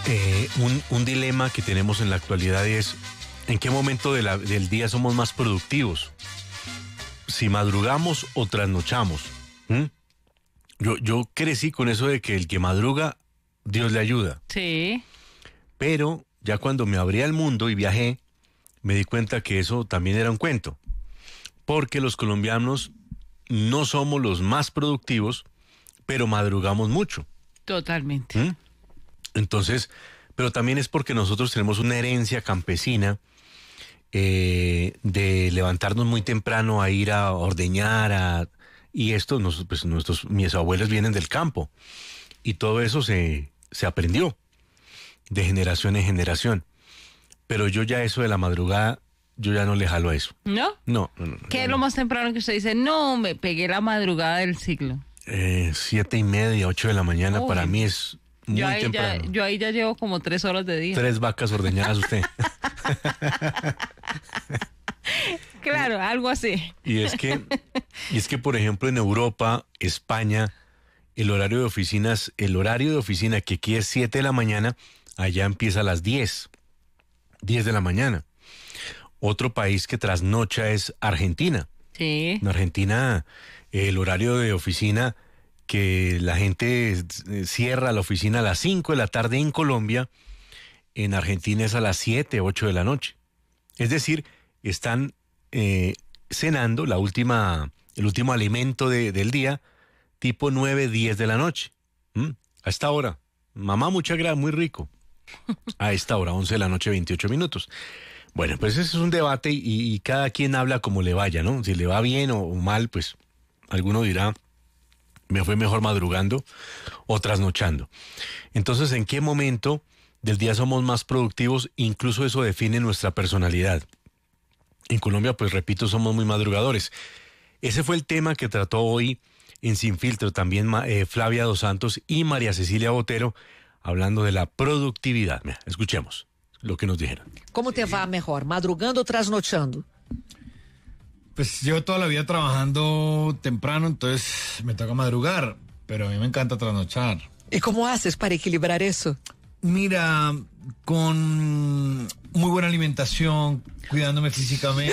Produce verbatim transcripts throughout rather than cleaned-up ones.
eh, un, un dilema que tenemos en la actualidad es en qué momento de la, del día somos más productivos. Si madrugamos o trasnochamos. ¿Mm? Yo, yo crecí con eso de que el que madruga, Dios le ayuda. Sí. Pero ya cuando me abrí al mundo y viajé, me di cuenta que eso también era un cuento. Porque los colombianos no somos los más productivos, pero madrugamos mucho. Totalmente. ¿Mm? Entonces, pero también es porque nosotros tenemos una herencia campesina eh, de levantarnos muy temprano a ir a ordeñar, a, y esto, nos, pues nuestros, mis abuelos vienen del campo, y todo eso se, se aprendió de generación en generación. Pero yo ya eso de la madrugada, yo ya no le jalo a eso. ¿No? No, no, no. ¿Qué no, es lo más temprano que usted dice? No, me pegué la madrugada del siglo. Eh, siete y media, ocho de la mañana, Uy. para mí es muy Yo ahí, ya, temprano. yo ahí ya llevo como tres horas de día. Tres vacas ordeñadas usted. Claro, algo así. Y es que, y es que, por ejemplo, en Europa, España, el horario de oficinas, el horario de oficina que aquí es siete de la mañana, allá empieza a las diez, diez de la mañana. Otro país que trasnocha es Argentina. Sí. En Argentina, el horario de oficina que la gente cierra la oficina a las cinco de la tarde en Colombia, en Argentina es a las siete, ocho de la noche. Es decir, están eh, cenando la última, el último alimento de, del día, tipo nueve, diez de la noche. ¿Mm? A esta hora. Mamá, muchas gracias, muy rico. A esta hora, once de la noche, veintiocho minutos. Bueno, pues ese es un debate y, y cada quien habla como le vaya, ¿no? Si le va bien o, o mal, pues alguno dirá, me fue mejor madrugando o trasnochando. Entonces, ¿en qué momento del día somos más productivos? Incluso eso define nuestra personalidad. En Colombia, pues repito, somos muy madrugadores. Ese fue el tema que trató hoy en Sin Filtro también eh, Flavia Dos Santos y María Cecilia Botero, hablando de la productividad. Mira, escuchemos lo que nos dijeron. ¿Cómo te va mejor, madrugando o trasnochando? Pues llevo toda la vida trabajando temprano, entonces me toca madrugar, pero a mí me encanta trasnochar. ¿Y cómo haces para equilibrar eso? Mira, con muy buena alimentación, cuidándome físicamente.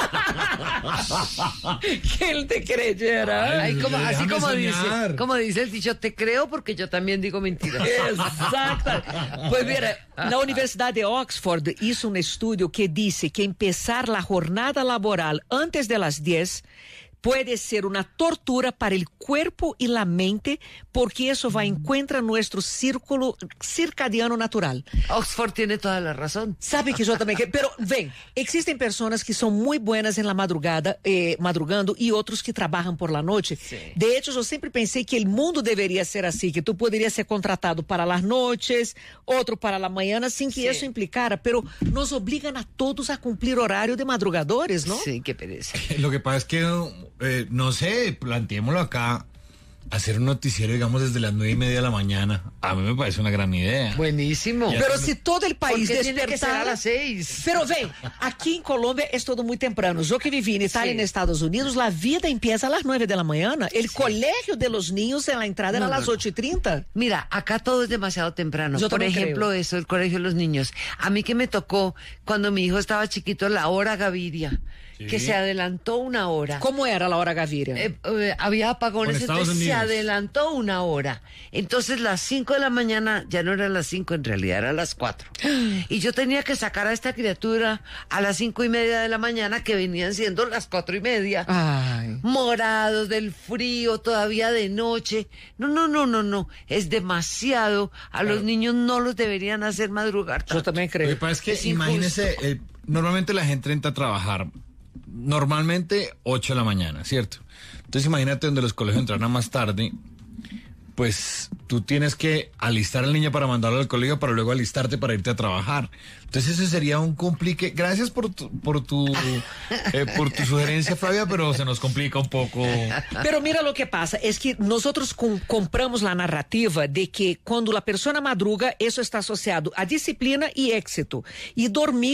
¿Quién te creyera? Ay, Ay, como, así déjame como soñar. dice, como dice el dicho, te creo porque yo también digo mentiras. Exato. Pues mira, na Universidade de Oxford hizo un estudio que dice que empezar la jornada laboral antes de las diez puede ser una tortura para el cuerpo y la mente, porque eso va en contra de nuestro círculo circadiano natural. Oxford tiene toda la razón. Sabe que yo también... que- Pero, ven, existen personas que son muy buenas en la madrugada, eh, madrugando, y otros que trabajan por la noche. Sí. De hecho, yo siempre pensé que el mundo debería ser así, que tú podrías ser contratado para las noches, otro para la mañana, sin que Sí. eso implicara, pero nos obligan a todos a cumplir horario de madrugadores, ¿no? Sí, qué pereza. Lo que pasa es que, eh, no sé, planteémoslo acá, hacer un noticiero, digamos, desde las nueve y media de la mañana. A mí me parece una gran idea. Buenísimo. Pero si todo el ¿Por país qué tiene que ser a despertara... las seis? Pero ven, aquí en Colombia es todo muy temprano. Yo que viví en Italia y Sí. en Estados Unidos, la vida empieza a las nueve de la mañana. El colegio de los niños en la entrada era No, a no, las no. ocho y treinta. Mira, acá todo es demasiado temprano. Yo Por también ejemplo, creo. eso, el colegio de los niños. A mí que me tocó cuando mi hijo estaba chiquito, la hora Gaviria, que se adelantó una hora. ¿Cómo era la hora Gaviria? Eh, eh, había apagones, Con Estados entonces se Unidos. adelantó una hora. Entonces las cinco de la mañana ya no eran las cinco, en realidad eran las cuatro. Y yo tenía que sacar a esta criatura a las cinco y media de la mañana, que venían siendo las cuatro y media. Ay. Morados del frío, todavía de noche. No, no, no, no, no. Es demasiado. A los niños no los deberían hacer madrugar Yo tanto. también Lo que creo. pasa es que, Es imagínese, eh, normalmente la gente entra a trabajar, normalmente ocho de la mañana, ¿cierto? Entonces imagínate donde los colegios entraran más tarde, pues tú tienes que alistar al niño para mandarlo al colegio para luego alistarte para irte a trabajar. Entonces ese sería un complique. Gracias por tu, por tu, eh, por tu sugerencia, Flavia, pero se nos complica un poco. Pero mira lo que pasa, es que nosotros com- compramos la narrativa de que cuando la persona madruga, eso está asociado a disciplina y éxito. Y dormir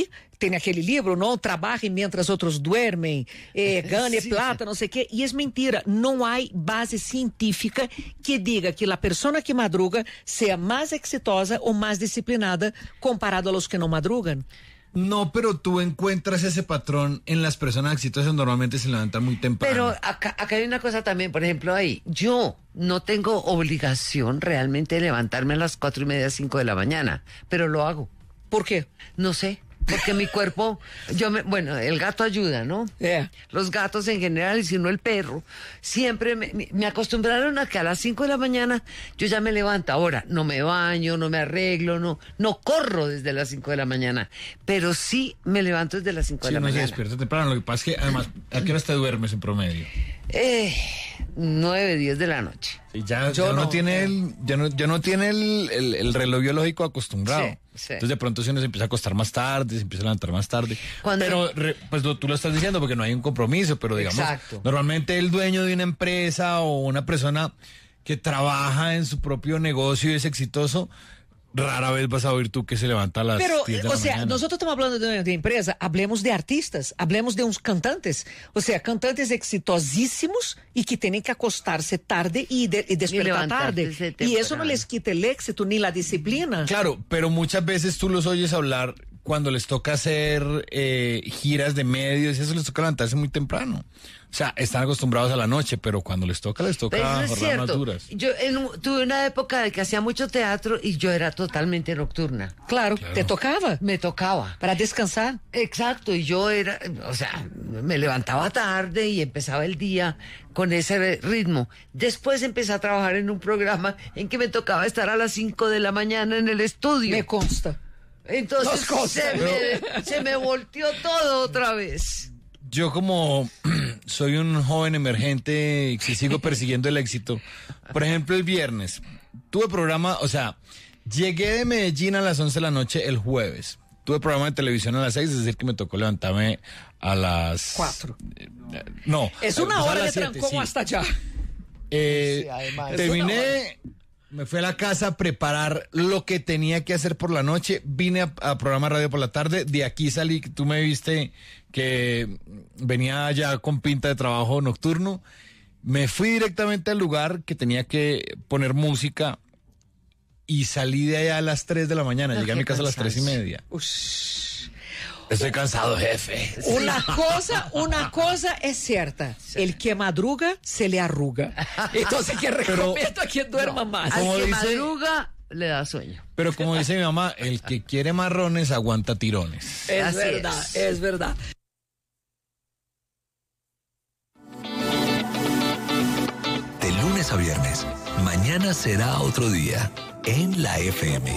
tem aquele livro, não? Trabalhem mientras outros duermem, eh, gane Sí, plata, não sei o quê. E é mentira. Não há base científica que diga que a pessoa que madruga seja mais exitosa ou mais disciplinada comparado a los que não madrugam. No, pero tú encuentras ese patrón en las personas exitosas, normalmente se levantan muy temprano. Pero acá, acá hay una cosa también, por ejemplo, ahí, yo no tengo obligación realmente de levantarme a las cuatro y media, cinco de la mañana, pero lo hago. Por quê? No sé, porque mi cuerpo, yo me, bueno, el gato ayuda, ¿no? É. Los gatos en general, y si no el perro, siempre me, me- me acostumbraron a que a las cinco de la mañana yo ya me levanto. Ahora, no me baño, no me arreglo, no, no corro desde las cinco de la mañana, pero sí me levanto desde las cinco de Sí, la no se mañana. despierta temprano. Lo que pasa es que, además, ¿a qué horas te duermes en promedio? Eh, nueve, diez de la noche. Y ya, Yo ya no, no, tiene eh. el, ya no, ya no tiene el, el- el reloj biológico acostumbrado. Sí, sí. Entonces de pronto si uno se empieza a acostar más tarde, se empieza a levantar más tarde. Cuando- Pero re- pues lo- tú lo estás diciendo porque no hay un compromiso, pero digamos, Exacto. normalmente el dueño de una empresa o una persona que trabaja en su propio negocio y es exitoso, rara vez vas a oír tú que se levanta a las Pero, diez de o la sea, mañana. nosotros estamos hablando de, de empresa, hablemos de artistas, hablemos de uns cantantes, o sea, cantantes exitosísimos y que tienen que acostarse tarde y, de, y despertar tarde. levantarse Y temprano. eso no les quita el éxito ni la disciplina. Claro, pero muchas veces tú los oyes hablar cuando les toca hacer eh, giras de medios y eso les toca levantarse muy temprano. O sea, están acostumbrados a la noche, pero cuando les toca, les toca Pero eso es jornadas más cierto. duras. Yo en un- tuve una época de que hacía mucho teatro y yo era totalmente nocturna. Claro, Claro. te tocaba Me tocaba. para descansar. Exacto, y yo era, o sea, me levantaba tarde y empezaba el día con ese ritmo. Después empecé a trabajar en un programa en que me tocaba estar a las cinco de la mañana en el estudio. Me consta. Entonces Nos consta. se me, se me volteó todo otra vez. Yo como soy un joven emergente y que sigo persiguiendo el éxito, por ejemplo, el viernes tuve programa, o sea, llegué de Medellín a las once de la noche el jueves. Tuve programa de televisión a las seis, es decir, que me tocó levantarme a las... Cuatro. Eh, No. Es a una las hora de siete, trancón sí. hasta allá. Eh, Sí, además. terminé, me fui a la casa a preparar lo que tenía que hacer por la noche, vine a, a programa radio por la tarde, de aquí salí, tú me viste que venía ya con pinta de trabajo nocturno, me fui directamente al lugar que tenía que poner música y salí de allá a las tres de la mañana, No, llegué a qué mi casa a las tres y cansancio. media. Ush. Estoy cansado, jefe. Una cosa, una cosa es cierta. El que madruga se le arruga. Entonces, que recomiendo a quien duerma más. Al Como que dice- madruga le da sueño. Pero como dice mi mamá, el que quiere marrones aguanta tirones. Es Así verdad, es. es verdad. De lunes a viernes, mañana será otro día en la F M.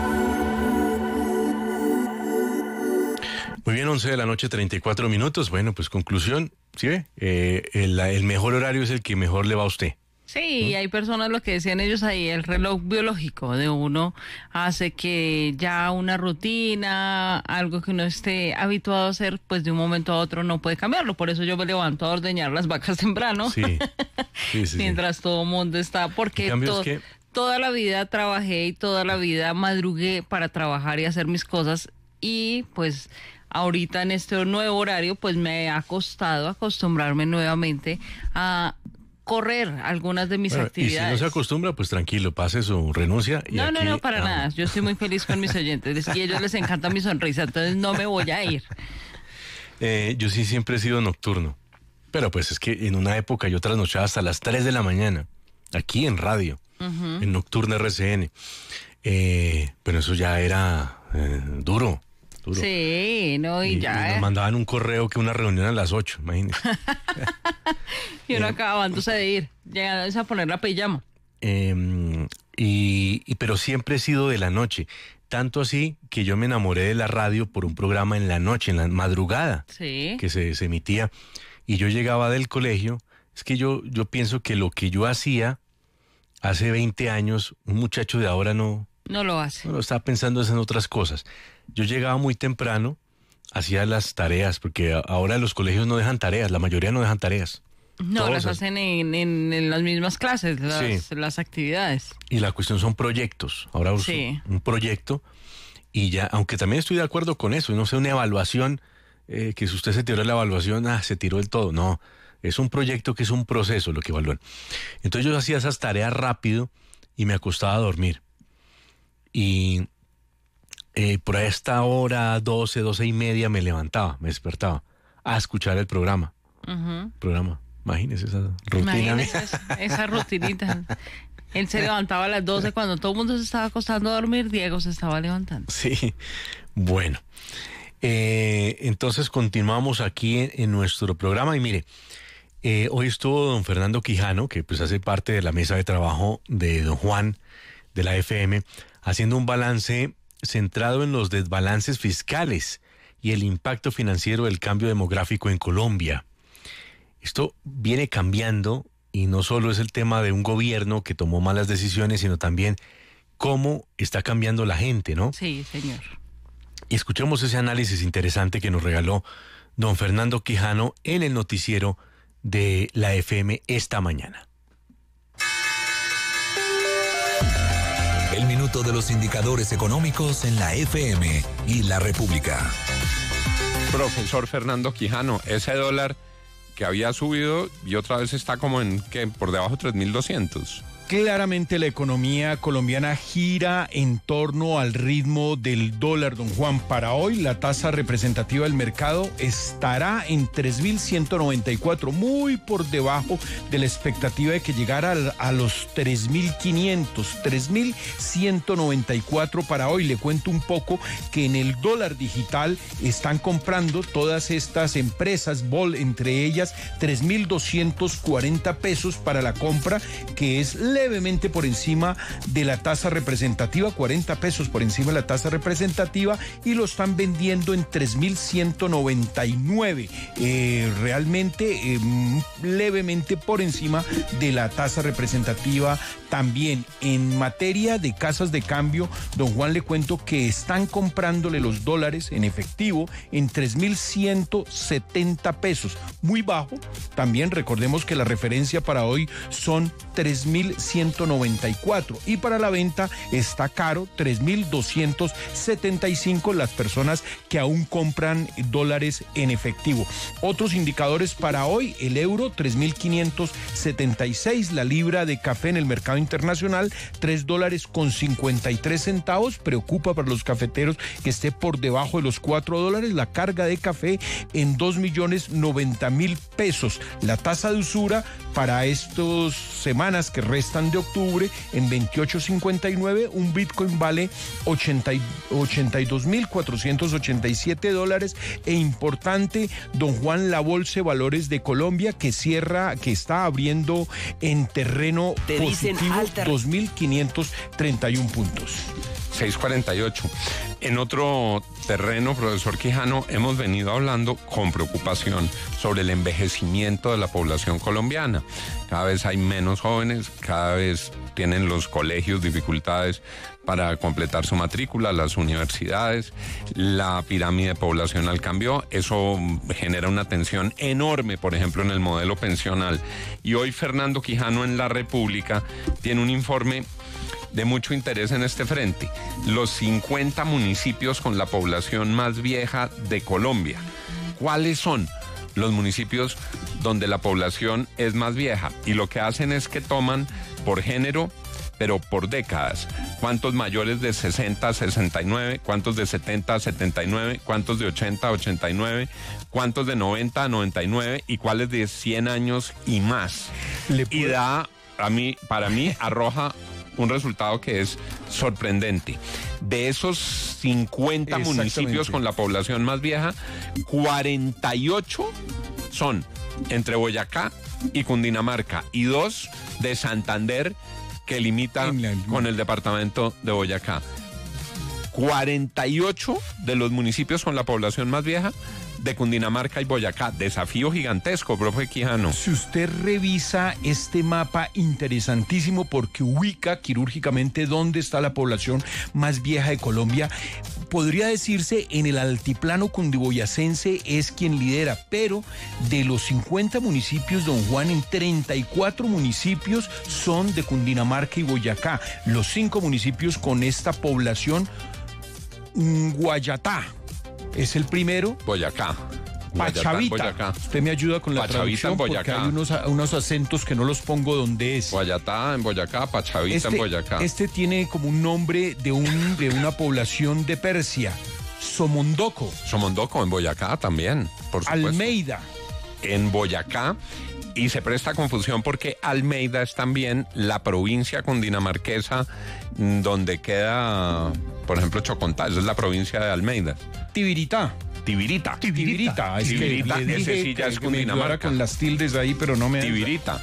Muy bien, once de la noche, treinta y cuatro minutos. Bueno, pues conclusión, ¿sí ve? Eh, el, el mejor horario es el que mejor le va a usted. Sí, y hay personas, lo que decían ellos ahí, el reloj biológico de uno hace que ya una rutina, algo que uno esté habituado a hacer, pues de un momento a otro no puede cambiarlo. Por eso yo me levanto a ordeñar las vacas temprano, Sí, sí, sí, sí. mientras todo el mundo está, porque En cambio, to- es que- toda la vida trabajé y toda la vida madrugué para trabajar y hacer mis cosas y pues ahorita en este nuevo horario pues me ha costado acostumbrarme nuevamente a correr algunas de mis Bueno, y si actividades. no se acostumbra, pues tranquilo, pase su renuncia. Y No, no, aquí- no, para ah, nada. Yo estoy muy feliz con mis oyentes y a ellos les encanta mi sonrisa, entonces no me voy a ir. Eh, yo sí siempre he sido nocturno. Pero pues es que en una época yo trasnochaba hasta las tres de la mañana, aquí en radio, en Nocturna R C N. Eh, pero eso ya era eh, duro, duro. Sí, no, y, Y, y ya. nos eh, mandaban un correo que una reunión a las ocho, imagínese. y uno acabándose de ir, llegando a poner la pijama. Eh, y, y- pero siempre he sido de la noche. Tanto así que yo me enamoré de la radio por un programa en la noche, en la madrugada, Sí. que se, se emitía. Y yo llegaba del colegio. Es que yo, yo pienso que lo que yo hacía hace veinte años, un muchacho de ahora no, No lo hace. no lo estaba pensando en otras cosas. Yo llegaba muy temprano, hacía las tareas, porque a- ahora los colegios no dejan tareas, la mayoría no dejan tareas. No, Todos las hacen. hacen en, en, en las mismas clases, las, Sí. las actividades. Y la cuestión son proyectos. Ahora uso Sí. un proyecto Y ya, aunque también estoy de acuerdo con eso, no sé, una evaluación, eh, que si usted se tiró de la evaluación, ah, se tiró del todo. No, es un proyecto que es un proceso lo que evalúan. Entonces yo hacía esas tareas rápido y me acostaba a dormir. Y eh, por ahí a esta hora, doce, doce y media, me levantaba, me despertaba a escuchar el programa. Uh-huh. Programa, imagínese esa rutina. Imagínese esa, esa rutinita. Él se levantaba a las doce cuando todo el mundo se estaba acostando a dormir, Diego se estaba levantando. Sí, bueno. Eh, entonces continuamos aquí en, en nuestro programa y mire, eh, hoy estuvo don Fernando Quijano, que pues hace parte de la mesa de trabajo de don Juan de la F M, haciendo un balance centrado en los desbalances fiscales y el impacto financiero del cambio demográfico en Colombia. Esto viene cambiando y no solo es el tema de un gobierno que tomó malas decisiones, sino también cómo está cambiando la gente, ¿no? Sí, señor. Y escuchemos ese análisis interesante que nos regaló don Fernando Quijano en el noticiero de la F M esta mañana. El minuto de los indicadores económicos en la F M y la República. Profesor Fernando Quijano, ese dólar que había subido y otra vez está como en, ¿qué? Por debajo de tres mil doscientos. Claramente la economía colombiana gira en torno al ritmo del dólar, don Juan. Para hoy la tasa representativa del mercado estará en tres mil ciento noventa y cuatro, muy por debajo de la expectativa de que llegara a, a los tres mil quinientos, tres mil ciento noventa y cuatro para hoy. Le cuento un poco que en el dólar digital están comprando todas estas empresas, Bol, entre ellas tres mil doscientos cuarenta pesos para la compra, que es levemente por encima de la tasa representativa, cuarenta pesos por encima de la tasa representativa, y lo están vendiendo en tres mil ciento noventa y nueve, eh, realmente eh, levemente por encima de la tasa representativa. También en materia de casas de cambio, don Juan, le cuento que están comprándole los dólares en efectivo en tres mil ciento setenta pesos, muy bajo. También recordemos que la referencia para hoy son tres mil ciento noventa y cuatro y para la venta está caro, tres mil doscientos setenta y cinco, las personas que aún compran dólares en efectivo. Otros indicadores para hoy: el euro tres mil quinientos setenta y seis, la libra de café en el mercado internacional tres dólares con cincuenta y tres centavos, preocupa para los cafeteros que esté por debajo de los cuatro dólares, la carga de café en dos millones noventa mil pesos, la tasa de usura para estas semanas que restan de octubre en veintiocho cincuenta y nueve, un Bitcoin vale ochenta y dos mil cuatrocientos ochenta y siete dólares. E importante, don Juan, la Bolsa de Valores de Colombia, que cierra, que está abriendo en terreno Te positivo, dos mil quinientos treinta y uno puntos. seis cuarenta y ocho. En otro terreno, profesor Quijano, hemos venido hablando con preocupación sobre el envejecimiento de la población colombiana. Cada vez hay menos jóvenes, cada vez tienen los colegios dificultades para completar su matrícula, las universidades, la pirámide poblacional cambió, eso genera una tensión enorme, por ejemplo, en el modelo pensional. Y hoy Fernando Quijano en La República tiene un informe de mucho interés en este frente: los cincuenta municipios con la población más vieja de Colombia. ¿Cuáles son los municipios donde la población es más vieja? Y lo que hacen es que toman por género, pero por décadas. ¿Cuántos mayores de sesenta a sesenta y nueve? ¿Cuántos de setenta a setenta y nueve? ¿Cuántos de ochenta a ochenta y nueve? ¿Cuántos de noventa a noventa y nueve? ¿Y cuáles de cien años y más? Y da, a mí, para mí, arroja un resultado que es sorprendente. De esos cincuenta municipios con la población más vieja, cuarenta y ocho son entre Boyacá y Cundinamarca, y dos de Santander, que limita con el departamento de Boyacá. cuarenta y ocho de los municipios con la población más vieja de Cundinamarca y Boyacá. Desafío gigantesco, profe Quijano. Si usted revisa este mapa interesantísimo, porque ubica quirúrgicamente dónde está la población más vieja de Colombia, podría decirse en el altiplano cundiboyacense es quien lidera, pero de los cincuenta municipios, don Juan, en treinta y cuatro municipios son de Cundinamarca y Boyacá. Los cinco municipios con esta población mm, Guayatá es el primero. Boyacá. Guayatá, Pachavita. Boyacá. Usted me ayuda con la Pachavita traducción en porque Boyacá. hay unos, unos acentos que no los pongo donde es. Guayatá en Boyacá, Pachavita Este, en Boyacá. este tiene como un nombre de, un, de una población de Persia. Somondoco. Somondoco en Boyacá también, por supuesto. Almeida. En Boyacá. Y se presta confusión porque Almeida es también la provincia cundinamarquesa mm, donde queda, por ejemplo, Chocontá. Esa es la provincia de Almeida. Tibiritá. Tibirita. Tibirita. Es que Tibirita, le ese dije sí ya que- es que me ayudara Cundinamarca. con las tildes ahí, pero no me... Tibirita.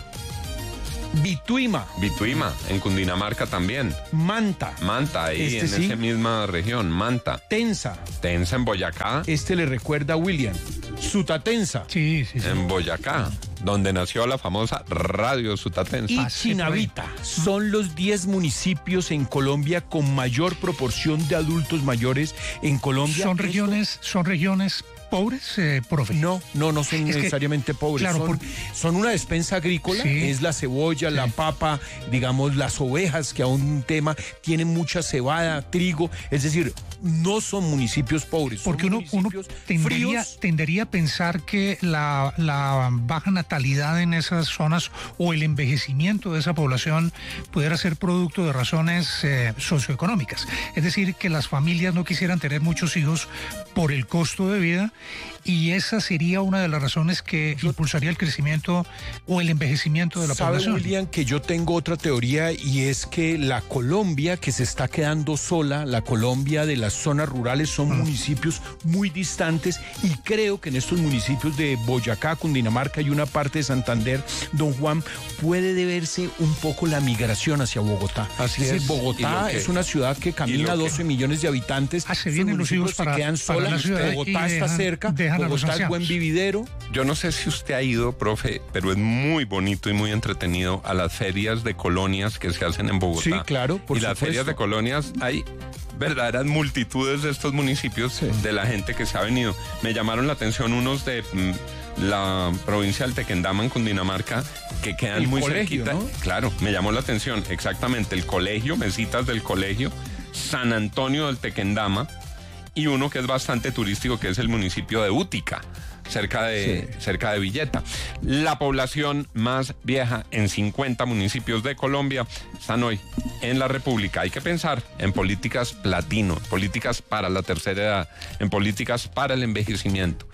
Bituima. Bituima, en Cundinamarca también. Manta. Manta, ahí Este en sí. esa misma región. Manta. Tensa. Tensa en Boyacá. Este le recuerda a William. Sutatensa. Sí, sí, sí. En Boyacá, donde nació la famosa Radio Sutatensa. Y Así Chinavita son los diez municipios en Colombia con mayor proporción de adultos mayores en Colombia. Son Esto- regiones, son regiones pobres, eh, profe. No, no, no son Es que, necesariamente pobres. claro, son, por- son una despensa agrícola, Sí. es la cebolla, la papa, digamos, las ovejas, que aún un tema, tienen mucha cebada, trigo, es decir, no son municipios pobres. son Porque uno, uno municipios tendería, fríos. tendería a pensar que la, la baja natalidad en esas zonas o el envejecimiento de esa población pudiera ser producto de razones eh, socioeconómicas. Es decir, que las familias no quisieran tener muchos hijos por el costo de vida, y esa sería una de las razones que impulsaría el crecimiento o el envejecimiento de la ¿Sabe, población. William, que yo tengo otra teoría, y es que la Colombia que se está quedando sola, la Colombia de las zonas rurales, son municipios muy distantes, y creo que en estos municipios de Boyacá, Cundinamarca y una parte de Santander, Don Juan, puede deberse un poco la migración hacia Bogotá. Así decir, es. Bogotá Y lo que- es una ciudad que camina lo que- doce millones de habitantes. Ah, se Sus vienen los municipios hijos para- se quedan para solas. la ciudad Bogotá y está dejan- cerca, dejan a los Bogotá es ancianos. buen vividero. Yo no sé si usted ha ido, profe, pero es muy bonito y muy entretenido a las ferias de colonias que se hacen en Bogotá. Sí, claro, por Y las supuesto. ferias de colonias hay verdaderas multitudes de estos municipios, Sí. de la gente que se ha venido. Me llamaron la atención unos de mm, la provincia del Tequendama en Cundinamarca que quedan El muy colegio, cerquita. ¿no? Claro, me llamó la atención exactamente el colegio, mesitas del colegio, San Antonio del Tequendama, y uno que es bastante turístico, que es el municipio de Útica, cerca de, Sí. cerca de Villeta. La población más vieja en cincuenta municipios de Colombia están hoy en la República. Hay que pensar en políticas platino, políticas para la tercera edad, en políticas para el envejecimiento.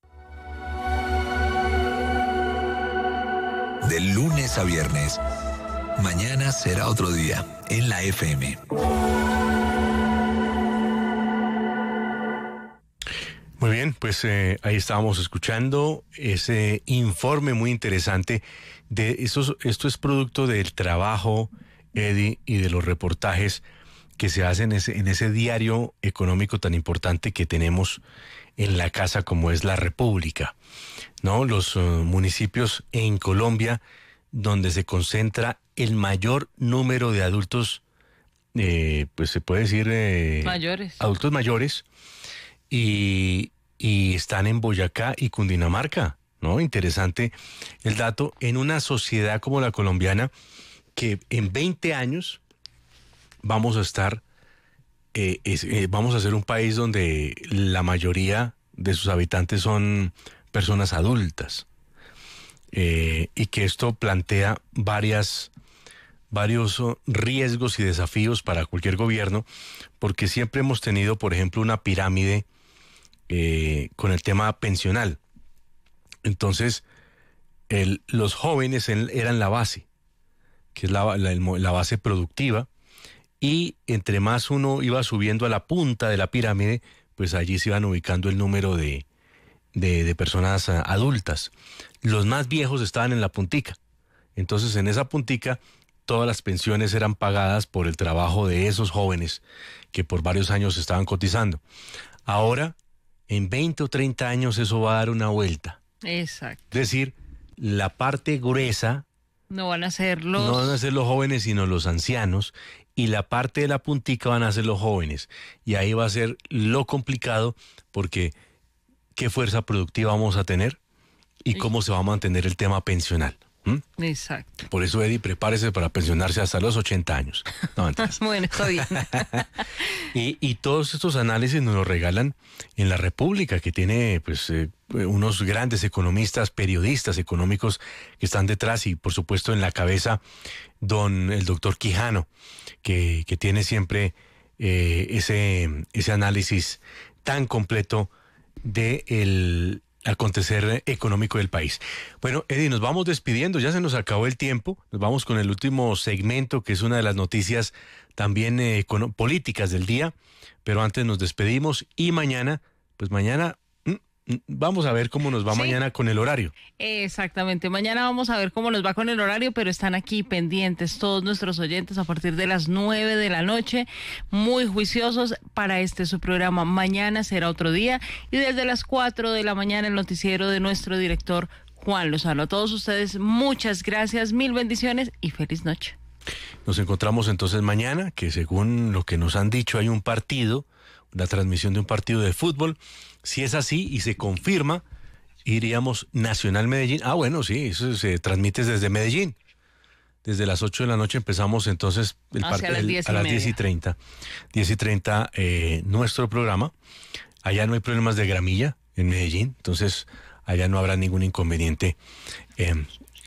De lunes a viernes. Mañana será otro día en la F M. Muy bien, pues eh, ahí estábamos escuchando ese informe muy interesante. De esos, esto es producto del trabajo, Eddie, y de los reportajes que se hacen en ese, en ese diario económico tan importante que tenemos en la casa como es La República, ¿no? Los uh, municipios en Colombia donde se concentra el mayor número de adultos, eh, pues se puede decir... Eh, Mayores. Adultos mayores. Y, y están en Boyacá y Cundinamarca, ¿no? Interesante el dato. En una sociedad como la colombiana, que en veinte años vamos a estar, eh, es, eh, vamos a ser un país donde la mayoría de sus habitantes son personas adultas. Eh, y que esto plantea varias, varios oh, riesgos y desafíos para cualquier gobierno, porque siempre hemos tenido, por ejemplo, una pirámide eh, con el tema pensional. Entonces, el, los jóvenes en, eran la base, que es la, la, la base productiva, y entre más uno iba subiendo a la punta de la pirámide, pues allí se iban ubicando el número de, de, de personas uh, adultas. Los más viejos estaban en la puntica. Entonces, en esa puntica, todas las pensiones eran pagadas por el trabajo de esos jóvenes que por varios años estaban cotizando. Ahora, en veinte o treinta años, eso va a dar una vuelta. Exacto. Es decir, la parte gruesa No van a ser los... no van a ser los jóvenes, sino los ancianos, y la parte de la puntica van a ser los jóvenes. Y ahí va a ser lo complicado, porque ¿qué fuerza productiva vamos a tener? ¿Y cómo se va a mantener el tema pensional? ¿Mm? Exacto. Por eso, Eddie, prepárese para pensionarse hasta los ochenta años. No, mentiras. Bueno, está bien. y, y todos estos análisis nos los regalan en La República, que tiene pues eh, unos grandes economistas, periodistas económicos que están detrás, y por supuesto en la cabeza don el doctor Quijano, que, que tiene siempre eh, ese, ese análisis tan completo de el acontecer económico del país. Bueno, Eddie, nos vamos despidiendo, ya se nos acabó el tiempo, nos vamos con el último segmento, que es una de las noticias también eh, políticas del día, pero antes nos despedimos y mañana, pues mañana vamos a ver cómo nos va sí. mañana con el horario. Exactamente, mañana vamos a ver cómo nos va con el horario, pero están aquí pendientes todos nuestros oyentes a partir de las nueve de la noche, muy juiciosos para este su programa. Mañana será otro día, y desde las cuatro de la mañana el noticiero de nuestro director Juan Lozano. A todos ustedes, muchas gracias, mil bendiciones y feliz noche. Nos encontramos entonces mañana, que según lo que nos han dicho hay un partido, la transmisión de un partido de fútbol. Si es así y se confirma, iríamos Nacional Medellín. Ah, bueno, sí, eso se transmite desde Medellín. Desde las ocho de la noche empezamos entonces el Hacia part- las el, diez y a las media. diez y treinta. diez y treinta eh, nuestro programa. Allá no hay problemas de gramilla en Medellín, entonces allá no habrá ningún inconveniente. Eh,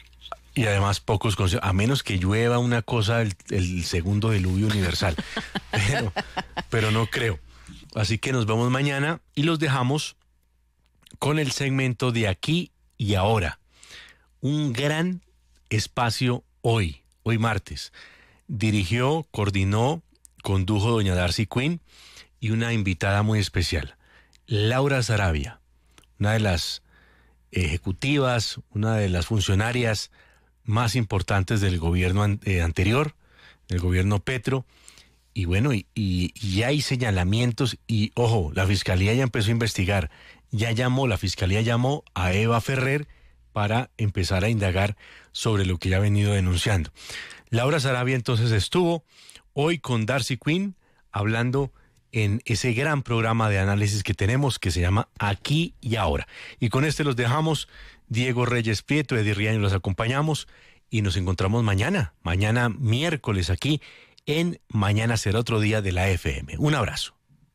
y además pocos conciertos, a menos que llueva una cosa, el, el segundo diluvio universal. pero, pero no creo. Así que nos vemos mañana y los dejamos con el segmento de Aquí y Ahora. Un gran espacio hoy, hoy martes. Dirigió, coordinó, condujo doña Darcy Quinn y una invitada muy especial, Laura Sarabia, una de las ejecutivas, una de las funcionarias más importantes del gobierno an- eh, anterior, del gobierno Petro. Y bueno, y, y, y hay señalamientos y, ojo, la Fiscalía ya empezó a investigar, ya llamó, la Fiscalía llamó a Eva Ferrer para empezar a indagar sobre lo que ya ha venido denunciando. Laura Sarabia entonces estuvo hoy con Darcy Quinn hablando en ese gran programa de análisis que tenemos que se llama Aquí y Ahora. Y con este los dejamos, Diego Reyes Prieto, Eddie Riaño los acompañamos y nos encontramos mañana, mañana miércoles aquí en Mañana Será Otro Día de la F M. Un abrazo.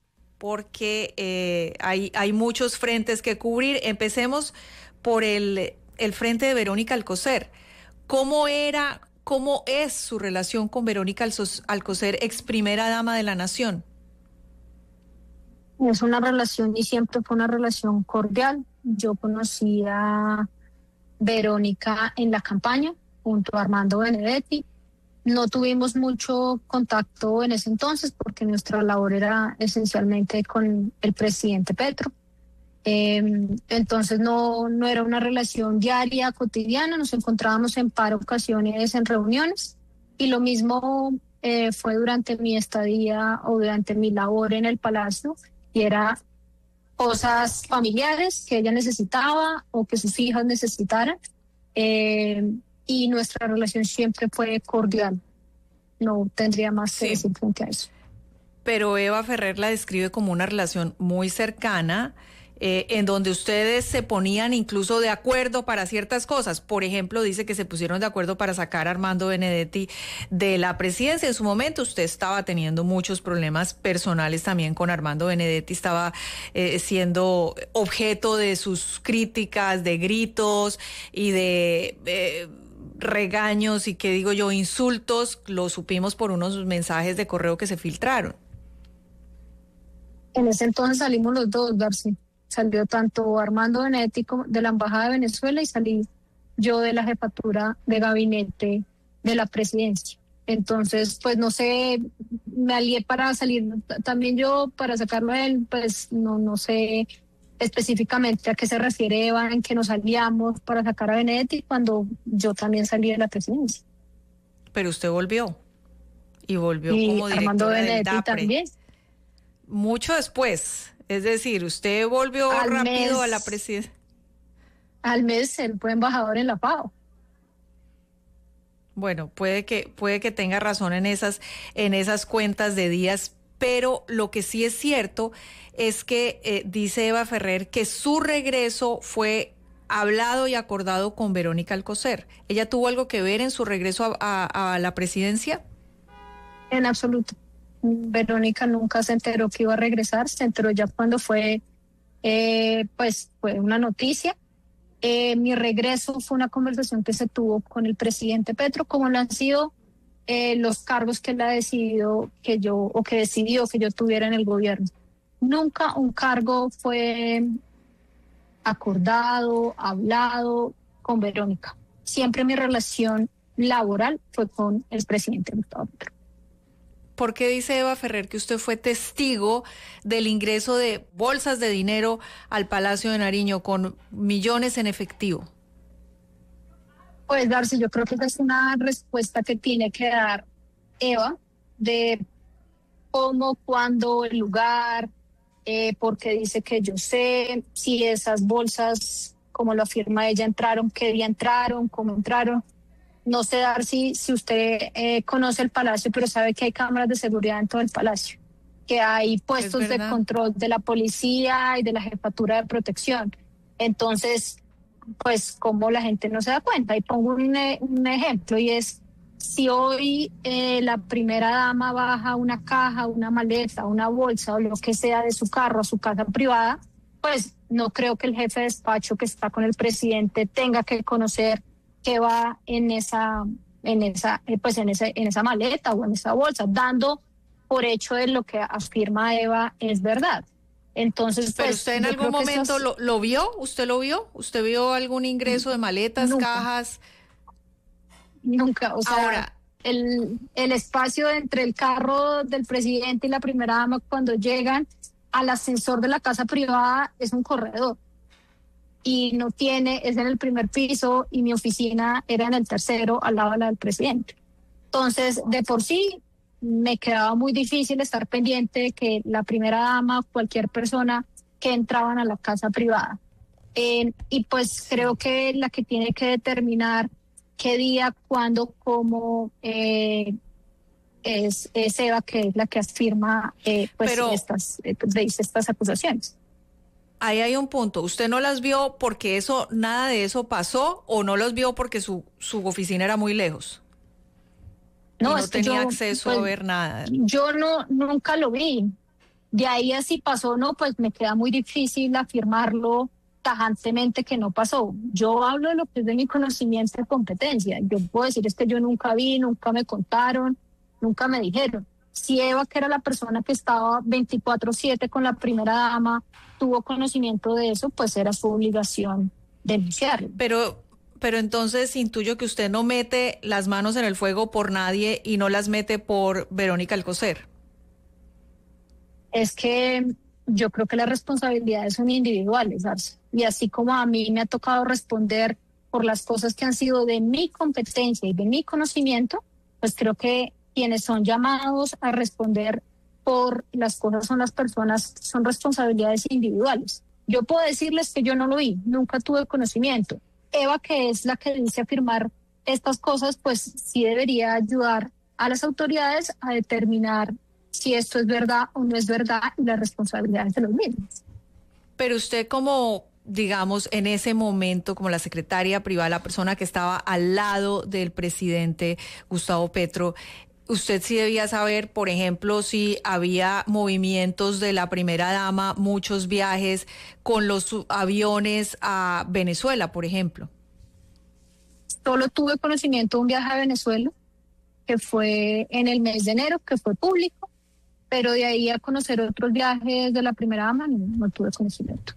Porque eh, hay, hay muchos frentes que cubrir. Empecemos por el, el frente de Verónica Alcocer. ¿Cómo era, cómo es su relación con Verónica Alcocer, ex primera dama de la Nación? Es una relación y siempre fue una relación cordial. Yo conocí a Verónica en la campaña junto a Armando Benedetti. No tuvimos mucho contacto en ese entonces porque nuestra labor era esencialmente con el presidente Petro. Eh, entonces no, no era una relación diaria, cotidiana, nos encontrábamos en par ocasiones en reuniones y lo mismo eh, fue durante mi estadía o durante mi labor en el Palacio, y era cosas familiares que ella necesitaba o que sus hijas necesitaran. Eh, y nuestra relación siempre fue cordial. No tendría más que sí. decir frente a eso. Pero Eva Ferrer la describe como una relación muy cercana, eh, en donde ustedes se ponían incluso de acuerdo para ciertas cosas. Por ejemplo, dice que se pusieron de acuerdo para sacar a Armando Benedetti de la presidencia. En su momento usted estaba teniendo muchos problemas personales también con Armando Benedetti, estaba eh, siendo objeto de sus críticas, de gritos y de... Eh, regaños y, que digo yo, insultos. Lo supimos por unos mensajes de correo que se filtraron. En ese entonces salimos los dos, Darcy. Salió tanto Armando Benedetti de la Embajada de Venezuela y salí yo de la jefatura de gabinete de la presidencia. Entonces, pues no sé, me alié para salir también yo, para sacarlo a él, pues no, no sé específicamente a qué se refiere Eva en que nos aliamos para sacar a Benedetti cuando yo también salí de la presidencia. Pero usted volvió y volvió y como Armando directora Benedetti del DAPRE. También. Mucho después, es decir, usted volvió al rápido mes, a la presidencia. Al mes él fue embajador en la FAO. Bueno, puede que puede que tenga razón en esas en esas cuentas de días, pero lo que sí es cierto es que eh, dice Eva Ferrer que su regreso fue hablado y acordado con Verónica Alcocer. ¿Ella tuvo algo que ver en su regreso a, a, a la presidencia? En absoluto. Verónica nunca se enteró que iba a regresar, se enteró ya cuando fue, eh, pues, fue una noticia. Eh, mi regreso fue una conversación que se tuvo con el presidente Petro, como lo han sido eh, los cargos que él ha decidido que yo, o que decidió que yo tuviera en el gobierno. Nunca un cargo fue acordado, hablado con Verónica. Siempre mi relación laboral fue con el presidente Gustavo Petro. ¿Por qué dice Eva Ferrer que usted fue testigo del ingreso de bolsas de dinero al Palacio de Nariño con millones en efectivo? Pues, Darcy, yo creo que esa es una respuesta que tiene que dar Eva de cómo, cuándo, el lugar, eh, porque dice que yo sé si esas bolsas, como lo afirma ella, entraron, qué día entraron, cómo entraron. No sé, Darcy, si usted eh, conoce el Palacio, pero sabe que hay cámaras de seguridad en todo el Palacio, que hay puestos de control de la policía y de la jefatura de protección. Entonces, pues, ¿cómo la gente no se da cuenta? Y pongo un, un ejemplo, y es, si hoy eh, la primera dama baja una caja, una maleta, una bolsa o lo que sea de su carro a su casa privada, pues no creo que el jefe de despacho que está con el presidente tenga que conocer que va en esa, en esa, pues en esa, en esa maleta o en esa bolsa, dando por hecho de lo que afirma Eva es verdad. Entonces, ¿pero pues, usted en algún momento esas... lo, lo vio? ¿Usted lo vio? ¿Usted vio algún ingreso de maletas, nunca, cajas? Nunca, o sea, ahora, el, el espacio entre el carro del presidente y la primera dama cuando llegan al ascensor de la casa privada es un corredor. Y no tiene, es en el primer piso y mi oficina era en el tercero al lado de la del presidente. Entonces, de por sí, me quedaba muy difícil estar pendiente de que la primera dama o cualquier persona que entraban a la casa privada. Eh, y pues creo que la que tiene que determinar qué día, cuándo, cómo eh, es, es Eva, que es la que afirma eh, pues Pero... estas, eh, dice estas acusaciones. Ahí hay un punto. ¿Usted no las vio porque eso, nada de eso pasó, o no las vio porque su, su oficina era muy lejos? No, no es que tenía yo, acceso pues, a ver nada. Yo no, nunca lo vi. De ahí así pasó, no, pues me queda muy difícil afirmarlo tajantemente que no pasó. Yo hablo de lo que es de mi conocimiento y competencia. Yo puedo decir es que yo nunca vi, nunca me contaron, nunca me dijeron. Si Eva, que era la persona que estaba veinticuatro siete con la primera dama, tuvo conocimiento de eso, pues era su obligación denunciarlo. Pero, pero entonces intuyo que usted no mete las manos en el fuego por nadie y no las mete por Verónica Alcocer. Es que yo creo que las responsabilidades son individuales, Arce. Y así como a mí me ha tocado responder por las cosas que han sido de mi competencia y de mi conocimiento, pues creo que quienes son llamados a responder por las cosas son las personas, son responsabilidades individuales. Yo puedo decirles que yo no lo vi, nunca tuve conocimiento. Eva, que es la que dice afirmar estas cosas, pues sí debería ayudar a las autoridades a determinar si esto es verdad o no es verdad y las responsabilidades de los mismos. Pero usted como, digamos, en ese momento, como la secretaria privada, la persona que estaba al lado del presidente Gustavo Petro, usted sí debía saber, por ejemplo, si había movimientos de la primera dama, muchos viajes con los aviones a Venezuela, por ejemplo. Solo tuve conocimiento de un viaje a Venezuela, que fue en el mes de enero, que fue público, pero de ahí a conocer otros viajes de la primera dama no, no tuve conocimiento.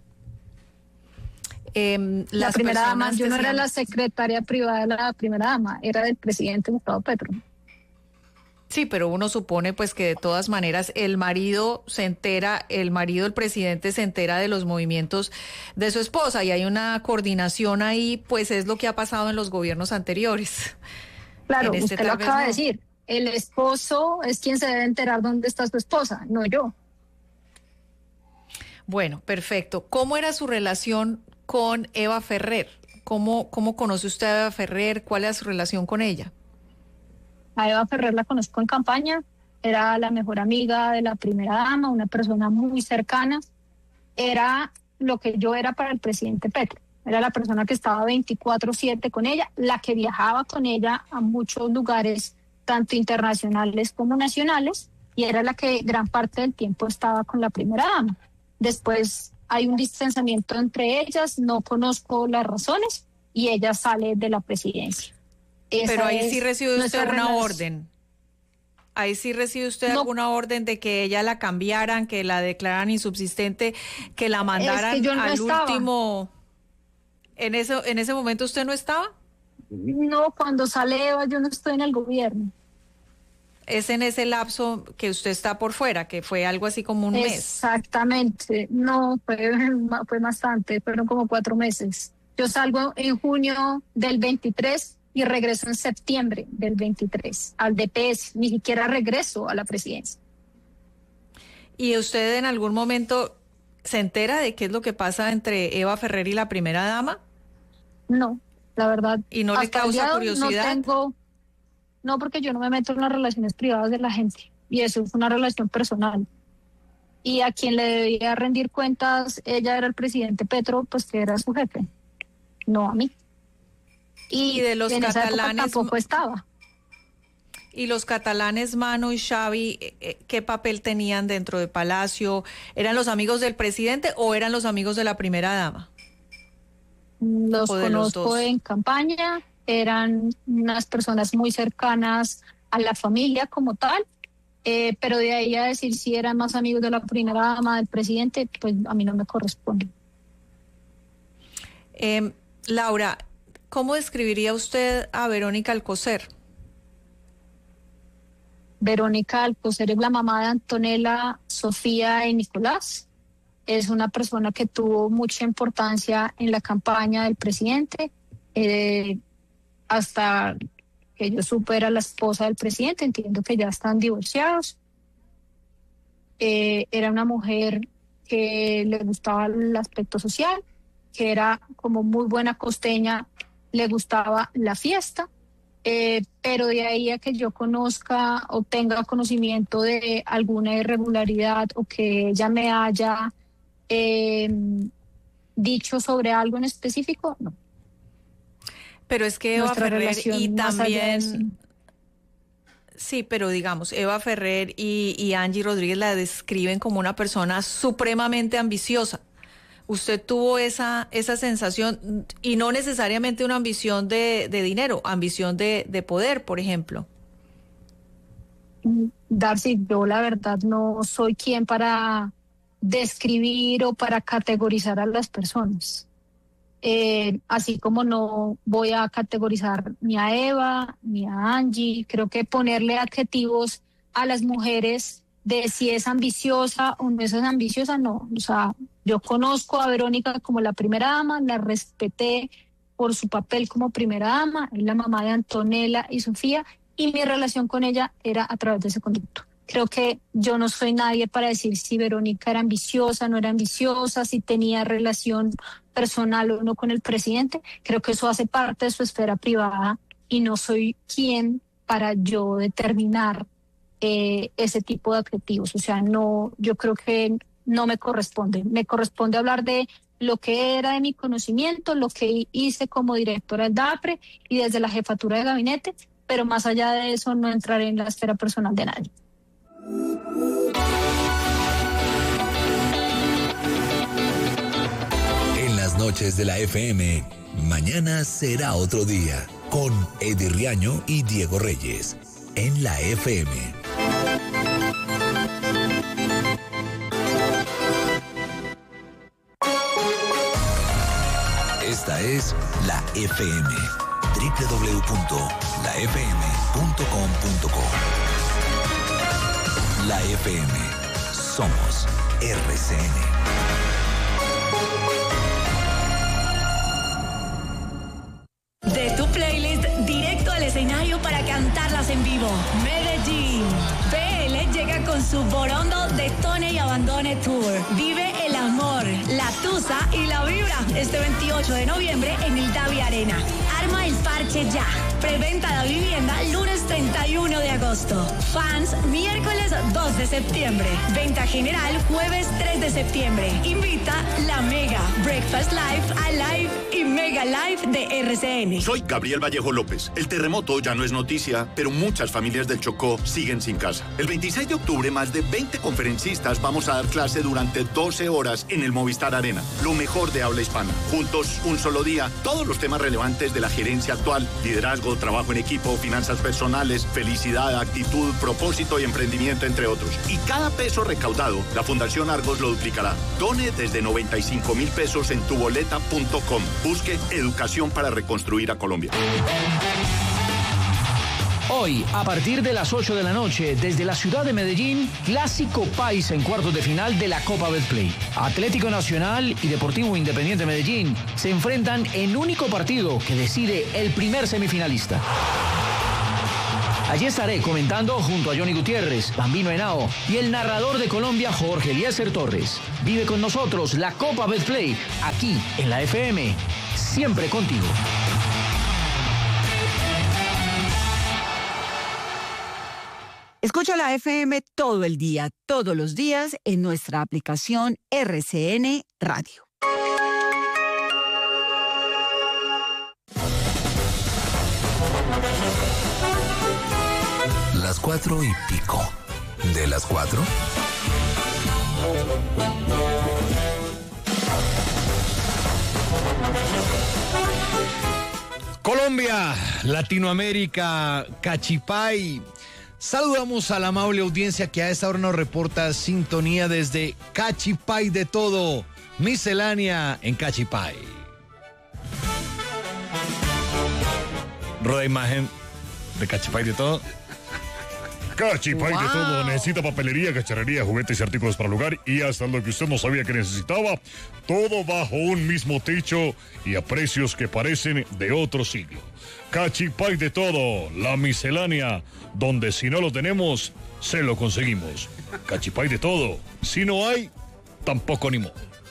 Eh, la primera dama, yo no era la secretaria privada de la primera dama, era del presidente Gustavo Petro. Sí, pero uno supone pues que de todas maneras el marido se entera, el marido del presidente se entera de los movimientos de su esposa y hay una coordinación ahí, pues es lo que ha pasado en los gobiernos anteriores. Claro, este usted lo acaba no. de decir, el esposo es quien se debe enterar dónde está su esposa, no yo. Bueno, perfecto. ¿Cómo era su relación con Eva Ferrer? ¿Cómo, cómo conoce usted a Eva Ferrer? ¿Cuál era su relación con ella? A Eva Ferrer la conozco en campaña, era la mejor amiga de la primera dama, una persona muy cercana, era lo que yo era para el presidente Petro. era la persona que estaba veinticuatro siete con ella, la que viajaba con ella a muchos lugares, tanto internacionales como nacionales, y era la que gran parte del tiempo estaba con la primera dama. Después hay un distanciamiento entre ellas, no conozco las razones, y ella sale de la presidencia. Esa Pero ahí sí recibe usted una relación. orden. Ahí sí recibe usted No. alguna orden de que ella la cambiaran, que la declararan insubsistente, que la mandaran Es que yo no al estaba. último. ¿En ese, en ese momento usted no estaba? No, cuando sale Eva yo no estoy en el gobierno. Es en ese lapso que usted está por fuera, que fue algo así como un mes. Exactamente, no, fue, fue bastante, fueron como cuatro meses. Yo salgo en junio del veintitrés y regreso en septiembre del veintitrés al D P S, ni siquiera regreso a la presidencia. ¿Y usted en algún momento se entera de qué es lo que pasa entre Eva Ferrer y la primera dama? No, la verdad. ¿Y no le hasta el causa día de hoy curiosidad? No tengo, no, porque yo no me meto en las relaciones privadas de la gente y eso es una relación personal. Y a quien le debía rendir cuentas, ella era el presidente Petro, pues que era su jefe, no a mí. Y, Y de los en esa época catalanes- tampoco estaba. ¿Y los catalanes Mano y Xavi, eh, eh, qué papel tenían dentro de Palacio? ¿Eran los amigos del presidente o eran los amigos de la primera dama? Los O de los conozco dos. en campaña, eran unas personas muy cercanas a la familia como tal, eh, pero de ahí a decir si eran más amigos de la primera dama, del presidente, pues a mí no me corresponde. Eh, Laura, ¿cómo describiría usted a Verónica Alcocer? Verónica Alcocer es la mamá de Antonella, Sofía y Nicolás. Es una persona que tuvo mucha importancia en la campaña del presidente. Eh, hasta que yo supe era la esposa del presidente, entiendo que ya están divorciados. Eh, era una mujer que le gustaba el aspecto social, que era como muy buena costeña, le gustaba la fiesta. Eh, pero de ahí a que yo conozca o tenga conocimiento de alguna irregularidad o que ella me haya eh, dicho sobre algo en específico, no. Pero es que Eva Nuestra Ferrer relación y más allá de eso. también... Sí, pero digamos, Eva Ferrer y, y Angie Rodríguez la describen como una persona supremamente ambiciosa. Usted tuvo esa, esa sensación, y no necesariamente una ambición de, de dinero, ambición de, de poder, por ejemplo. Darcy, yo la verdad no soy quien para describir o para categorizar a las personas. Eh, así como no voy a categorizar ni a Eva ni a Angie, creo que ponerle adjetivos a las mujeres de si es ambiciosa o no es ambiciosa, no. O sea, yo conozco a Verónica como la primera dama, la respeté por su papel como primera dama, es la mamá de Antonella y Sofía, y mi relación con ella era a través de ese conducto. Creo que yo no soy nadie para decir si Verónica era ambiciosa, no era ambiciosa, si tenía relación personal o no con el presidente. Creo que eso hace parte de su esfera privada y no soy quien para yo determinar eh, ese tipo de adjetivos. O sea, no, yo creo que no me corresponde. Me corresponde hablar de lo que era de mi conocimiento, lo que hice como directora del DAPRE y desde la jefatura de gabinete, pero más allá de eso no entraré en la esfera personal de nadie. En las noches de la F M, mañana será otro día, con Eddie Riaño y Diego Reyes, en la F M. Esta es la F M, doble u doble u doble u punto la f m punto com punto co. La F M, somos R C N. De tu playlist directo al escenario para cantarlas en vivo. Medellín. P L llega con su Borondo Detone y Abandone Tour. Vive el amor, la tusa y la vibra este veintiocho de noviembre en el Davi Arena. Arma el parche ya. Preventa la vivienda lunes treinta y uno de agosto. Fans miércoles dos de septiembre. Venta general jueves tres de septiembre. Invita la Mega Breakfast Live, Alive y Mega Live de R C N. Soy Gabriel Vallejo López. El terremoto ya no es noticia, pero muchas familias del Chocó siguen sin casa. El veintiséis de octubre, más de veinte conferencistas vamos a dar clase durante doce horas en el Movistar Arena. Lo mejor de habla hispana. Juntos, un solo día, todos los temas relevantes de la gerencia actual: liderazgo, trabajo en equipo, finanzas personales, felicidad, actitud, propósito y emprendimiento, entre otros. Y cada peso recaudado, la Fundación Argos lo duplicará. Done desde noventa y cinco mil pesos en tuboleta punto com. Busque Educación para Reconstruir a Colombia. Hoy, a partir de las ocho de la noche, desde la ciudad de Medellín, Clásico Paisa en cuartos de final de la Copa Betplay. Atlético Nacional y Deportivo Independiente Medellín se enfrentan en único partido que decide el primer semifinalista. Allí estaré comentando junto a Johnny Gutiérrez, Bambino Henao y el narrador de Colombia, Jorge Eliezer Torres. Vive con nosotros la Copa Betplay, aquí en la F M, siempre contigo. Escucha la F M todo el día, todos los días en nuestra aplicación R C N Radio. Las cuatro y pico. ¿De las cuatro? Colombia, Latinoamérica, Cachipay. Saludamos a la amable audiencia que a esta hora nos reporta sintonía desde Cachipay de todo, miscelánea en Cachipay. Rueda imagen de Cachipay de todo. Cachipay Wow. de todo. Necesita papelería, cacharrería, juguetes y artículos para el hogar y hasta lo que usted no sabía que necesitaba. Todo bajo un mismo techo y a precios que parecen de otro siglo. Cachipay de todo, la miscelánea, donde si no lo tenemos, se lo conseguimos. Cachipay de todo, si no hay, tampoco ni modo.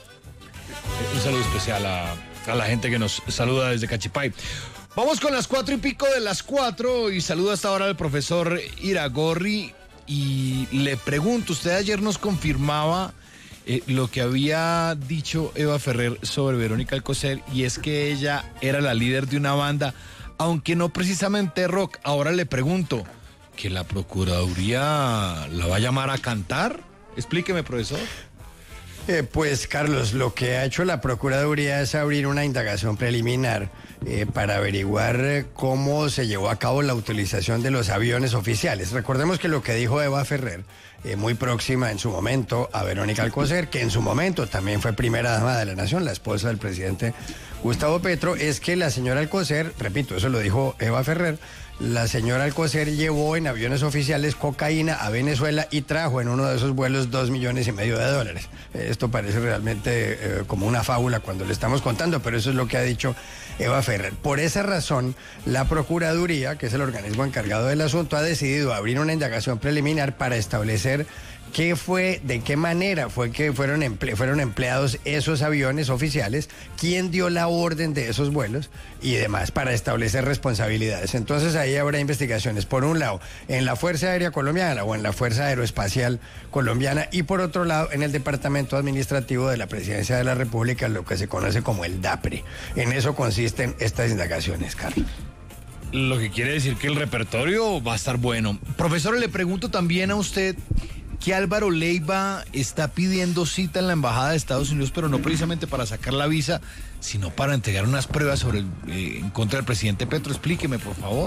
Un saludo especial a, a la gente que nos saluda desde Cachipay. Vamos con las cuatro y pico de las cuatro y saludo hasta ahora al profesor Iragorri y le pregunto, usted ayer nos confirmaba eh, lo que había dicho Eva Ferrer sobre Verónica Alcocer y es que ella era la líder de una banda, aunque no precisamente rock. Ahora le pregunto, ¿que la Procuraduría la va a llamar a cantar? Explíqueme, profesor. Eh, pues, Carlos, lo que ha hecho la Procuraduría es abrir una indagación preliminar eh, para averiguar eh, cómo se llevó a cabo la utilización de los aviones oficiales. Recordemos que lo que dijo Eva Ferrer, eh, muy próxima en su momento a Verónica Alcocer, que en su momento también fue primera dama de la Nación, la esposa del presidente Gustavo Petro, es que la señora Alcocer, repito, eso lo dijo Eva Ferrer, la señora Alcocer llevó en aviones oficiales cocaína a Venezuela y trajo en uno de esos vuelos dos millones y medio de dólares. Esto parece realmente eh, como una fábula cuando le estamos contando, pero eso es lo que ha dicho Eva Ferrer. Por esa razón, la Procuraduría, que es el organismo encargado del asunto, ha decidido abrir una indagación preliminar para establecer qué fue, de qué manera fue que fueron, emple- fueron empleados esos aviones oficiales, quién dio la orden de esos vuelos y demás para establecer responsabilidades. Entonces ahí habrá investigaciones, por un lado, en la Fuerza Aérea Colombiana o en la Fuerza Aeroespacial Colombiana y por otro lado, en el Departamento Administrativo de la Presidencia de la República, lo que se conoce como el DAPRE. En eso consisten estas indagaciones, Carlos. Lo que quiere decir que el repertorio va a estar bueno. Profesor, le pregunto también a usted que Álvaro Leiva está pidiendo cita en la Embajada de Estados Unidos, pero no precisamente para sacar la visa, sino para entregar unas pruebas sobre el, eh, en contra del presidente Petro. Explíqueme, por favor.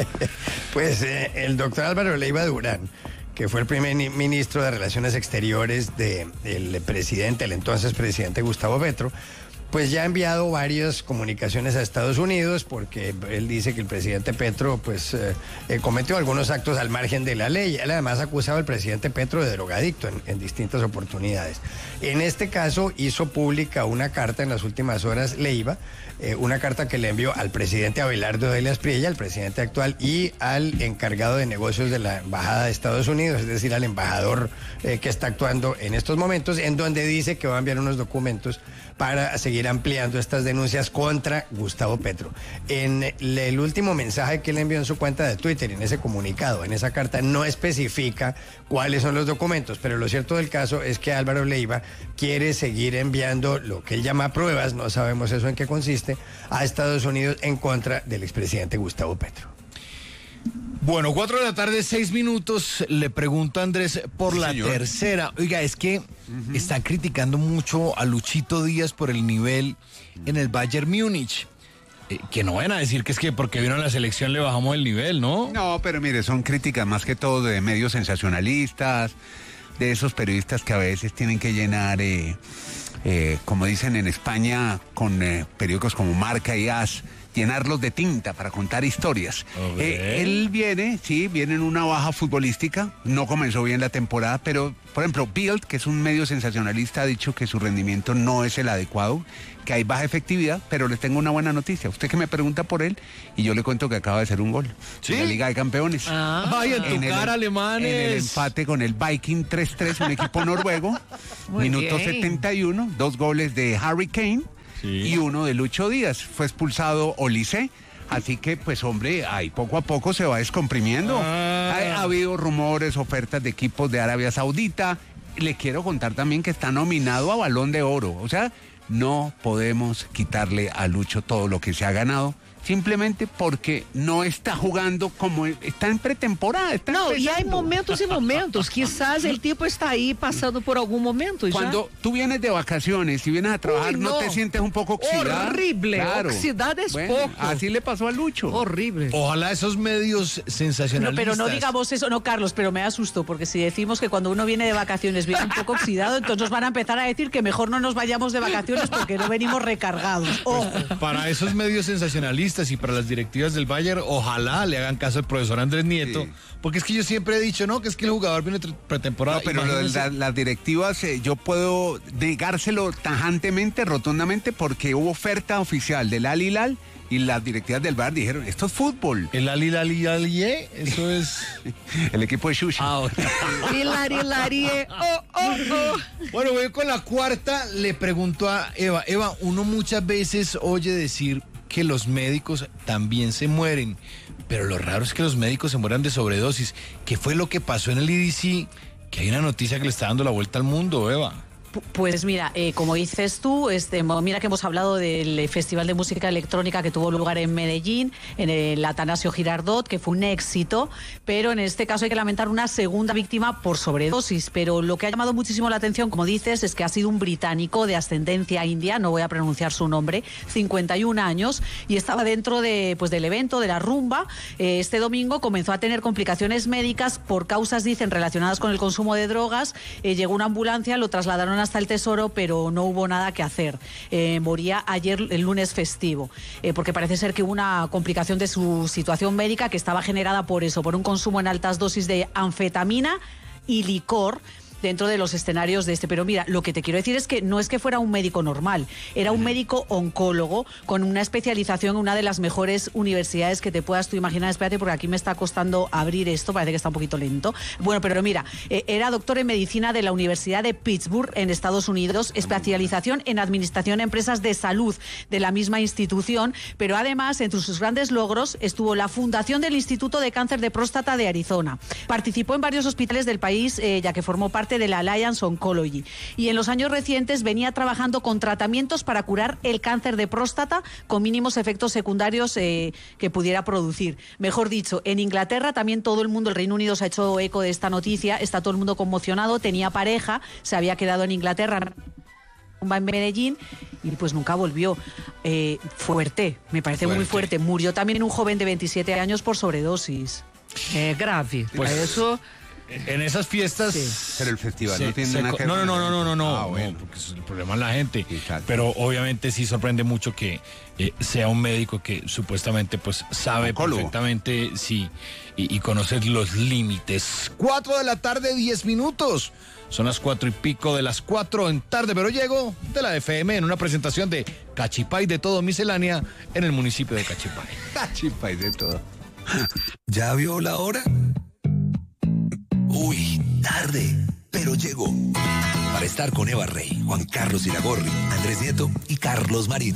Pues eh, el doctor Álvaro Leiva Durán, que fue el primer ministro de Relaciones Exteriores del de presidente, el entonces presidente Gustavo Petro, pues ya ha enviado varias comunicaciones a Estados Unidos porque él dice que el presidente Petro pues eh, eh, cometió algunos actos al margen de la ley. Él además ha acusado al presidente Petro de drogadicto en, en distintas oportunidades. En este caso hizo pública una carta en las últimas horas Leiva, eh, una carta que le envió al presidente Abelardo Delias Priella, al presidente actual, y al encargado de negocios de la Embajada de Estados Unidos, es decir, al embajador eh, que está actuando en estos momentos, en donde dice que va a enviar unos documentos para seguir seguir ampliando estas denuncias contra Gustavo Petro. En el último mensaje que él envió en su cuenta de Twitter, en ese comunicado, en esa carta, no especifica cuáles son los documentos, pero lo cierto del caso es que Álvaro Leiva quiere seguir enviando lo que él llama pruebas, no sabemos eso en qué consiste, a Estados Unidos en contra del expresidente Gustavo Petro. Bueno, cuatro de la tarde, seis minutos. Le pregunto a Andrés por Sí, la señor. tercera. Oiga, es que están criticando mucho a Luchito Díaz por el nivel en el Bayern Múnich. Eh, que no van a decir que es que porque vino a la selección le bajamos el nivel, ¿no? No, pero mire, son críticas más que todo de medios sensacionalistas, de esos periodistas que a veces tienen que llenar, eh, eh, como dicen en España, con eh, periódicos como Marca y As, llenarlos de tinta para contar historias. Ok. Eh, él viene, sí, viene en una baja futbolística, no comenzó bien la temporada, pero, por ejemplo, Bild, que es un medio sensacionalista, ha dicho que su rendimiento no es el adecuado, que hay baja efectividad, pero les tengo una buena noticia. Usted que me pregunta por él, y yo le cuento que acaba de hacer un gol. ¿Sí? En la Liga de Campeones. Ah. Ay, en tu el- cara, alemanes. En el empate con el Viking tres tres, un equipo noruego. Muy Minuto bien. setenta y uno, dos goles de Harry Kane. Sí. Y uno de Lucho Díaz. Fue expulsado Olise. Así que, pues, hombre, ahí poco a poco se va descomprimiendo. Ah. Ha, ha habido rumores, ofertas de equipos de Arabia Saudita. Le quiero contar también que está nominado a Balón de Oro. O sea, no podemos quitarle a Lucho todo lo que se ha ganado, simplemente porque no está jugando como está en pretemporada. Está Não, e há empezando. momentos e momentos. Quizás el tipo está aí passando por algum momento já. Cuando tú vienes de vacaciones y vienes a trabajar, Uy, no. no. te sientes un poco oxidado. Horrible. Claro. Oxidada es Bueno, poco. así le pasó a Lucho. Horrible. Ojalá esos medios No, sensacionalistas. pero no digamos eso, no, Carlos, pero me asusto, porque si decimos que cuando uno viene de vacaciones viene un poco oxidado, entonces nos van a empezar a decir que mejor no nos vayamos de vacaciones porque no venimos recargados. Ojo. Para esos medios sensacionalistas y para las directivas del Bayern, ojalá le hagan caso al profesor Andrés Nieto, Sí. porque es que yo siempre he dicho, ¿no? Que es que el jugador viene tre- pretemporada. No, pero lo de imagínense- la- las directivas, eh, yo puedo negárselo tajantemente, rotundamente, porque hubo oferta oficial del Al Hilal y las directivas del Bayern dijeron, esto es fútbol. El Ali Lali Ali, eso es. El equipo de Xuxa. Ah, ok. Hilari, hilari, oh, oh, oh. Bueno, voy con la cuarta. Le pregunto a Eva. Eva, uno muchas veces oye decir que los médicos también se mueren, pero lo raro es que los médicos se mueran de sobredosis. ¿Qué fue lo que pasó en el E D C? Que hay una noticia que le está dando la vuelta al mundo, Eva. Pues mira, eh, como dices tú, este, mo- mira que hemos hablado del Festival de Música Electrónica que tuvo lugar en Medellín, en el Atanasio Girardot, que fue un éxito, pero en este caso hay que lamentar una segunda víctima por sobredosis. Pero lo que ha llamado muchísimo la atención, como dices, es que ha sido un británico de ascendencia india, no voy a pronunciar su nombre, cincuenta y un años, y estaba dentro de, pues, del evento, de la rumba. Eh, este domingo comenzó a tener complicaciones médicas por causas, dicen, relacionadas con el consumo de drogas. Eh, llegó una ambulancia, lo trasladaron hasta el Tesoro, pero no hubo nada que hacer. Eh, moría ayer, el lunes festivo, eh, porque parece ser que hubo una complicación de su situación médica que estaba generada por eso, por un consumo en altas dosis de anfetamina y licor dentro de los escenarios de este. Pero mira, lo que te quiero decir es que no es que fuera un médico normal, era un médico oncólogo con una especialización en una de las mejores universidades que te puedas tú imaginar. Espérate, porque aquí me está costando abrir esto, parece que está un poquito lento. Bueno, pero mira, eh, era doctor en medicina de la Universidad de Pittsburgh en Estados Unidos, especialización en administración de empresas de salud de la misma institución, pero además entre sus grandes logros estuvo la fundación del Instituto de Cáncer de Próstata de Arizona. Participó en varios hospitales del país, eh, ya que formó parte de la Alliance Oncology, y en los años recientes venía trabajando con tratamientos para curar el cáncer de próstata con mínimos efectos secundarios eh, que pudiera producir. Mejor dicho, en Inglaterra también todo el mundo, el Reino Unido se ha hecho eco de esta noticia, está todo el mundo conmocionado, tenía pareja, se había quedado en Inglaterra, en Medellín, y pues nunca volvió. Eh, fuerte, me parece Fuerte. muy fuerte. Murió también un joven de veintisiete años por sobredosis. É grave. Pues- Eso En esas fiestas. Pero el festival se- no tiene se nada co- que ver no, no, con no, no, no, no, Ah, no, bueno. porque es el problema es la gente. Exacto. Pero obviamente sí sorprende mucho que eh, sea un médico que supuestamente pues sabe Oncólogo. perfectamente, sí, y, y conocer los límites. Cuatro de la tarde, diez minutos. Son las cuatro y pico de las cuatro en tarde, pero llego de la F M en una presentación de Cachipay de todo miscelánea en el municipio de Cachipay. Cachipay de todo. ¿Ya vio la hora? Uy, tarde. pero llegó. Para estar con Eva Rey, Juan Carlos Iragorri, Andrés Nieto y Carlos Marín.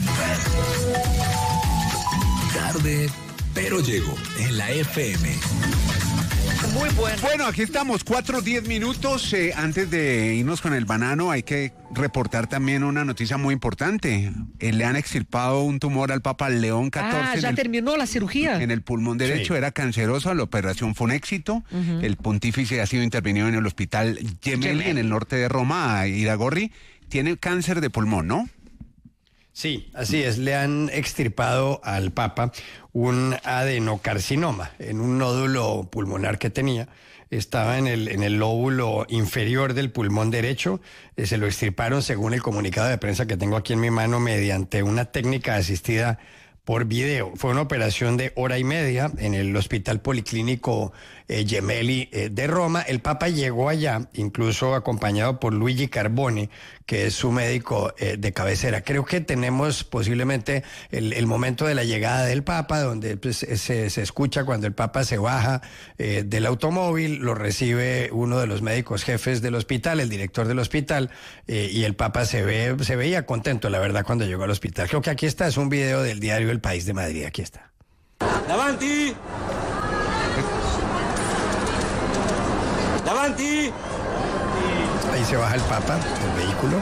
Tarde, pero llegó en la F M. Muy bueno. Bueno, aquí estamos, cuatro, diez minutos. Eh, antes de irnos con el banano, hay que reportar también una noticia muy importante. Eh, le han extirpado un tumor al Papa León catorce. Ah, ya en el, terminó la cirugía. En el pulmón derecho, Sí. era canceroso, la operación fue un éxito. Ujú. El pontífice ha sido intervenido en el hospital Gemelli, Gemelli. en el norte de Roma, Iragorri. Tiene cáncer de pulmón, ¿no? Sí, así es. Le han extirpado al Papa un adenocarcinoma en un nódulo pulmonar que tenía. Estaba en el, en el lóbulo inferior del pulmón derecho. Eh, se lo extirparon, según el comunicado de prensa que tengo aquí en mi mano, mediante una técnica asistida por video. Fue una operación de hora y media en el Hospital Policlínico eh, Gemelli eh, de Roma. El Papa llegó allá, incluso acompañado por Luigi Carbone, que es su médico eh, de cabecera. Creo que tenemos posiblemente el, el momento de la llegada del Papa, donde pues, se, se escucha cuando el Papa se baja eh, del automóvil, lo recibe uno de los médicos jefes del hospital, el director del hospital, eh, y el Papa se ve, se veía contento, la verdad, cuando llegó al hospital. Creo que aquí está, es un video del diario El País de Madrid, aquí está. Davanti! Davanti! Ahí se baja el Papa del vehículo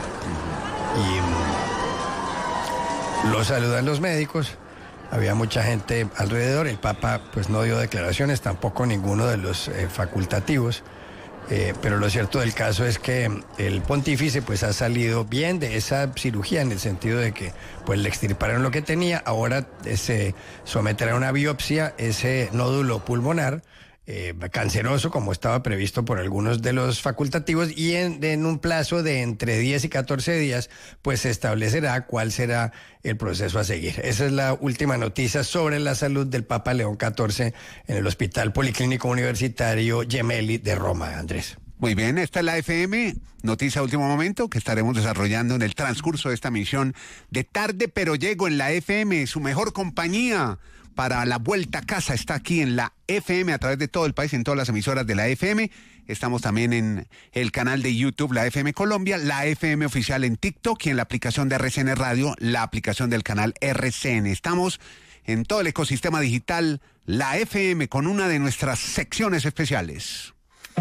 y mm, lo saludan los médicos. Había mucha gente alrededor. El Papa pues no dio declaraciones, tampoco ninguno de los eh, facultativos. Eh, pero lo cierto del caso es que el pontífice pues ha salido bien de esa cirugía, en el sentido de que pues le extirparon lo que tenía. Ahora eh, se someterá a una biopsia ese nódulo pulmonar eh, canceroso, como estaba previsto por algunos de los facultativos, y en, en un plazo de entre diez y catorce días pues se establecerá cuál será el proceso a seguir. Esa es la última noticia sobre la salud del Papa León catorce en el Hospital Policlínico Universitario Gemelli de Roma, Andrés. Muy bien, esta es la F M, noticia de último momento que estaremos desarrollando en el transcurso de esta misión de Tarde pero Llego en la F M, su mejor compañía para la vuelta a casa. Está aquí en la F M a través de todo el país, en todas las emisoras de la F M. Estamos también en el canal de YouTube, la F M Colombia, la F M oficial en TikTok y en la aplicación de R C N Radio, la aplicación del canal R C N. Estamos en todo el ecosistema digital, la F M, con una de nuestras secciones especiales.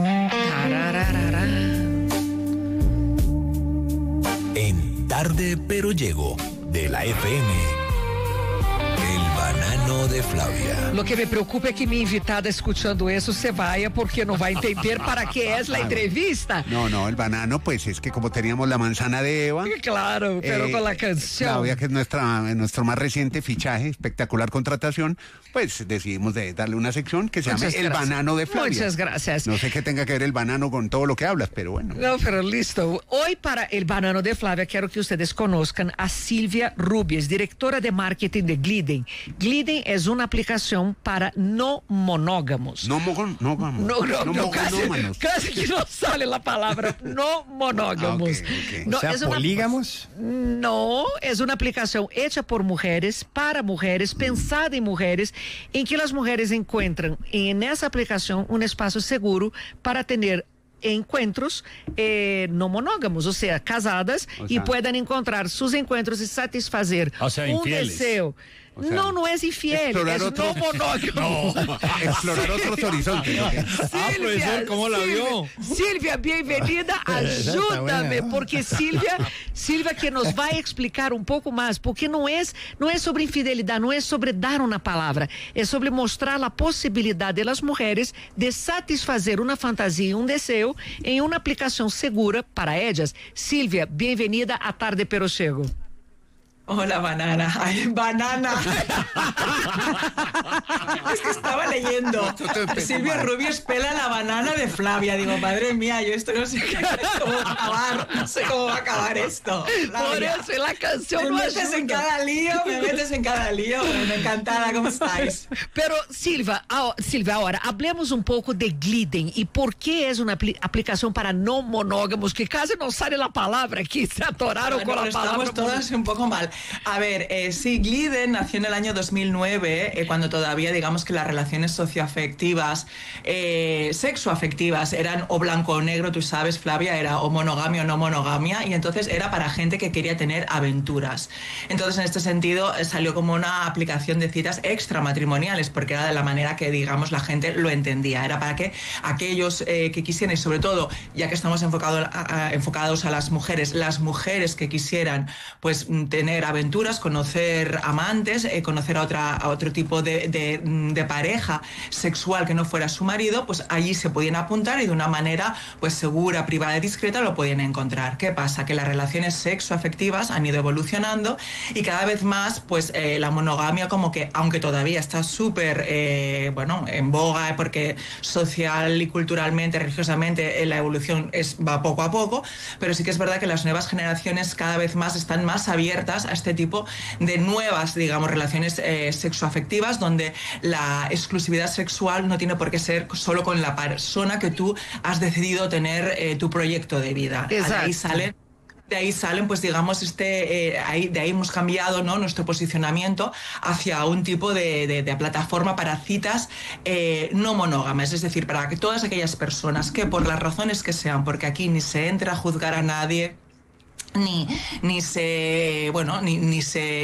En Tarde pero Llego de la F M, el banano de Flavia. Lo que me preocupa es que mi invitada escuchando eso se vaya porque no va a entender para qué es la entrevista. No, no, el banano, pues es que como teníamos la manzana de Eva. Claro, pero eh, con la canción. Flavia, que es nuestra, nuestro más reciente fichaje, espectacular contratación, pues decidimos de darle una sección que se llama El Banano de Flavia. Muchas gracias. No sé qué tenga que ver el banano con todo lo que hablas, pero bueno. No, pero listo. Hoy para El Banano de Flavia quiero que ustedes conozcan a Silvia Rubies, directora de marketing de Gliden. Gliden es una aplicación para no monógamos. No monógamos. No, no, no, no, no, no casi, monómanos. casi que no sale la palabra no monógamos. Ah, okay, okay. No, o sea, es una, polígamos. No, es una aplicación hecha por mujeres, para mujeres, pensada en mujeres, en que las mujeres encuentran en esa aplicación un espacio seguro para tener encuentros eh, no monógamos, o sea, casadas, O y sea, puedan encontrar sus encuentros y satisfacer O sea, un infieles. deseo. O sea, no, no es infiel, explorar es otros- no monógamo. No, explorar otros horizontes. ¿Ok? Ah, profesor, ¿cómo la vio? Silvia, bienvenida, Esa está ayúdame, buena. porque Silvia, Silvia que nos va a explicar un poco más, porque no es, no es sobre infidelidad, no es sobre dar una palabra, es sobre mostrar la posibilidad de las mujeres de satisfazer una fantasía, un deseo en una aplicación segura para ellas. Silvia, bienvenida a Tarde Pero Llego. Hola, banana. Ay, banana. Es que estaba leyendo. Silvia Rubies pela la banana de Flavia. Digo, madre mía, yo esto no sé cómo va a acabar. No sé cómo va a acabar esto. Flavia. Por eso la canción Me no metes ayuda. en cada lío, me metes en cada lío. Bueno, encantada, ¿cómo estáis? Pero, Silvia, ah, Silvia, ahora hablemos un poco de Gliden y por qué es una apli- aplicación para no monógamos, que casi no sale la palabra aquí, se atoraron Bueno, con la estamos palabra. todas un poco mal. A ver, eh, sí, Glidden nació en el año dos mil nueve, eh, cuando todavía, digamos que las relaciones socioafectivas, eh, sexoafectivas, eran o blanco o negro, tú sabes, Flavia, era o monogamia o no monogamia, y entonces era para gente que quería tener aventuras. Entonces, en este sentido, eh, salió como una aplicación de citas extramatrimoniales, porque era de la manera que, digamos, la gente lo entendía. Era para que aquellos eh, que quisieran, y sobre todo, ya que estamos enfocado, a, a, enfocados a las mujeres, las mujeres que quisieran, pues, tener aventuras, conocer amantes, eh, conocer a, otra, a otro tipo de, de, de pareja sexual que no fuera su marido, pues allí se podían apuntar y de una manera, pues, segura, privada y discreta lo podían encontrar. ¿Qué pasa? Que las relaciones sexoafectivas han ido evolucionando y cada vez más, pues, eh, la monogamia, como que, aunque todavía está súper, eh, bueno, en boga, porque social y culturalmente, religiosamente, eh, la evolución es, va poco a poco, pero sí que es verdad que las nuevas generaciones cada vez más están más abiertas a este tipo de nuevas, digamos, relaciones eh, sexoafectivas, donde la exclusividad sexual no tiene por qué ser solo con la persona que tú has decidido tener eh, tu proyecto de vida. Exacto. De ahí salen De ahí salen, pues, digamos, este, eh, ahí, de ahí hemos cambiado, ¿no?, nuestro posicionamiento hacia un tipo de, de, de plataforma para citas eh, no monógamas, es decir, para que todas aquellas personas que, por las razones que sean, porque aquí ni se entra a juzgar a nadie, ni, ni se, bueno, ni, ni se